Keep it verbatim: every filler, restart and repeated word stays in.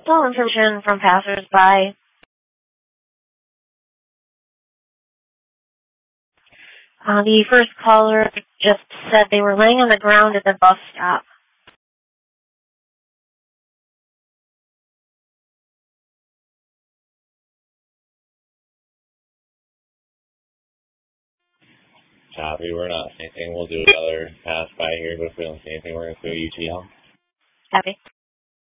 All information from passersby. Uh, the first caller just said they were laying on the ground at the bus stop. Copy, we're not seeing anything. We'll do another pass by here, but if we don't see anything, we're going to go U T L. Copy.